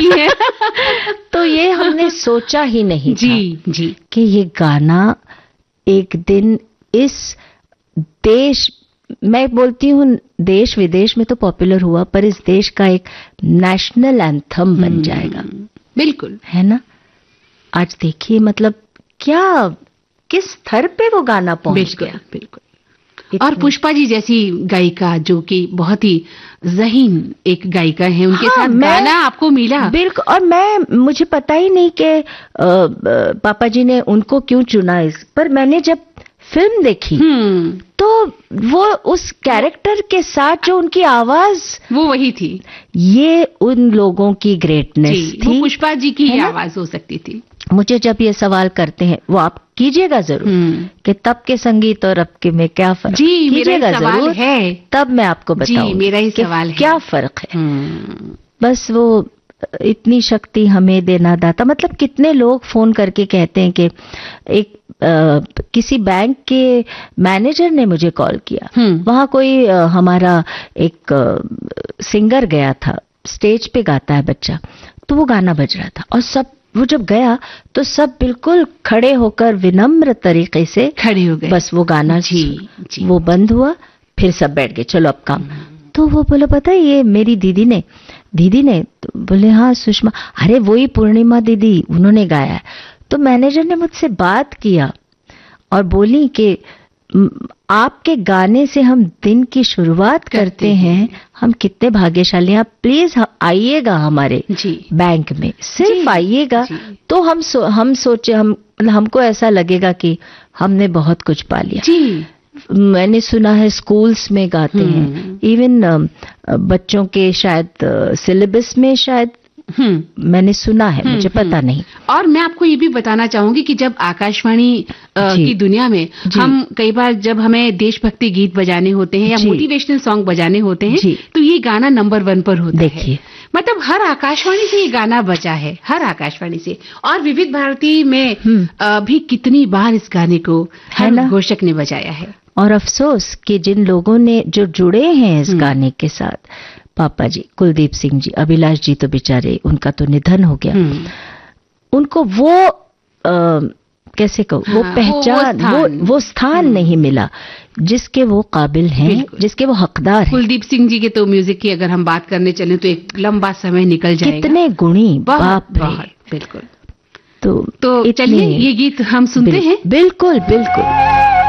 की है। तो ये हमने सोचा ही नहीं था जी कि ये गाना एक दिन इस देश, मैं बोलती हूँ देश विदेश में तो पॉपुलर हुआ, पर इस देश का एक नेशनल एंथम बन जाएगा। बिल्कुल, है ना। आज देखिए मतलब क्या, किस स्तर पे वो गाना पहुंच गया। बिल्कुल। और पुष्पा जी जैसी गायिका जो कि बहुत ही ज़हीन एक गायिका है, उनके साथ गाना आपको मिला। बिल्कुल। और मुझे पता ही नहीं कि पापा जी ने उनको क्यों चुना इस पर। मैंने जब फिल्म देखी तो वो उस कैरेक्टर के साथ जो उनकी आवाज वो वही थी, ये उन लोगों की ग्रेटनेस थी। वो पुष्पा जी की आवाज हो सकती थी। मुझे जब ये सवाल करते हैं, वो आप कीजिएगा जरूर कि तब के संगीत और अब के में क्या फर्क, जी कीजिएगा जरूर है, तब मैं आपको बताऊंगी मेरा ही सवाल है क्या फर्क है। बस वो इतनी शक्ति हमें देना दाता। मतलब कितने लोग फोन करके कहते हैं कि एक किसी बैंक के मैनेजर ने मुझे कॉल किया, वहां कोई हमारा एक सिंगर गया था, स्टेज पे गाता है बच्चा, तो वो गाना बज रहा था और सब, वो जब गया तो सब बिल्कुल खड़े होकर विनम्र तरीके से खड़े हो गए। बस वो गाना जी वो बंद हुआ, फिर सब बैठ गए, चलो अब काम। तो वो बोला पता है ये मेरी दीदी ने तो बोले हाँ सुषमा, अरे वही पूर्णिमा दीदी, उन्होंने गाया है। तो मैनेजर ने मुझसे बात किया और बोली कि आपके गाने से हम दिन की शुरुआत करते हैं, हम कितने भाग्यशाली हैं, आप प्लीज आइएगा हमारे बैंक में, सिर्फ आइएगा तो हम सोचे, हमको ऐसा लगेगा कि हमने बहुत कुछ पा लिया। मैंने सुना है स्कूल्स में गाते हैं, इवन बच्चों के शायद सिलेबस में शायद मैंने सुना है, मुझे पता नहीं। और मैं आपको ये भी बताना चाहूंगी कि जब आकाशवाणी की दुनिया में हम कई बार जब हमें देशभक्ति गीत बजाने होते हैं या मोटिवेशनल सॉन्ग बजाने होते हैं तो ये गाना नंबर 1 पर होता है। मतलब हर आकाशवाणी से ये गाना बजा है, हर आकाशवाणी से। और विविध भारती में भी कितनी बार इस गाने को हर घोषक ने बजाया है। और अफसोस कि जिन लोगों ने जो जुड़े हैं इस गाने के साथ, पापा जी, कुलदीप सिंह जी, अभिलाष जी, तो बेचारे उनका तो निधन हो गया, उनको वो कैसे कहूँ, वो पहचान, वो स्थान नहीं मिला जिसके वो काबिल हैं, जिसके वो हकदार हैं। कुलदीप सिंह जी के तो म्यूजिक की अगर हम बात करने चलें तो एक लंबा समय निकल जाएगा। कितने गुणी, बाप रे। बिल्कुल। तो चलिए ये गीत हम सुनते हैं। बिल्कुल बिल्कुल।